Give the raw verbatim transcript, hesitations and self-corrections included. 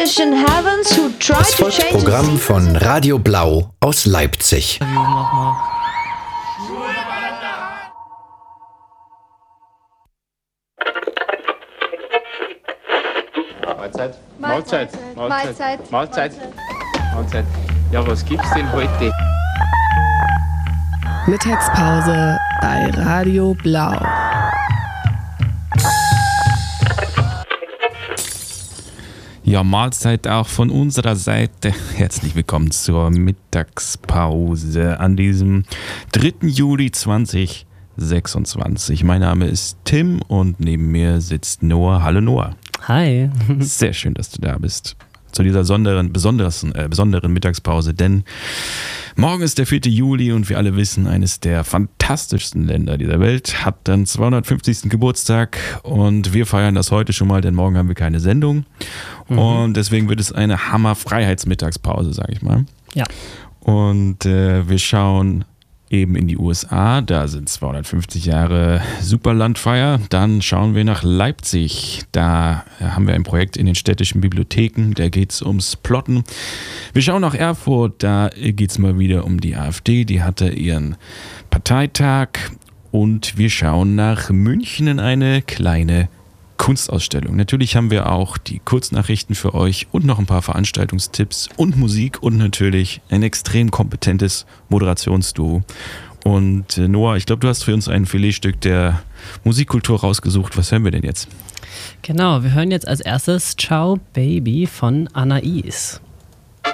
Das Volksprogramm von Radio Blau aus Leipzig. Mahlzeit. Mahlzeit. Mahlzeit. Mahlzeit. Mahlzeit. Ja, was gibt's denn heute? Mittagspause bei Radio Blau. Ja, Mahlzeit auch von unserer Seite. Herzlich willkommen zur Mittagspause an diesem dritten Juli zweitausendsechsundzwanzig. Mein Name ist Tim und neben mir sitzt Noah. Hallo Noah. Hi. Sehr schön, dass du da bist. Zu dieser besonderen, besonderen, äh, besonderen Mittagspause, denn morgen ist der vierte Juli und wir alle wissen, eines der fantastischsten Länder dieser Welt hat dann zweihundertfünfzigsten Geburtstag und wir feiern das heute schon mal, denn morgen haben wir keine Sendung mhm. und deswegen wird es eine Hammer-Freiheitsmittagspause, sage ich mal. Ja. Und äh, wir schauen eben in die U S A, da sind zweihundertfünfzig Jahre Superlandfeier. Dann schauen wir nach Leipzig, da haben wir ein Projekt in den städtischen Bibliotheken, da geht es ums Plotten. Wir schauen nach Erfurt, da geht es mal wieder um die AfD, die hatte ihren Parteitag. Und wir schauen nach München in eine kleine Kunstausstellung. Natürlich haben wir auch die Kurznachrichten für euch und noch ein paar Veranstaltungstipps und Musik und natürlich ein extrem kompetentes Moderationsduo. Und äh, Noah, ich glaube, du hast für uns ein Filetstück der Musikkultur rausgesucht. Was hören wir denn jetzt? Genau, wir hören jetzt als erstes Ciao Baby von Anais.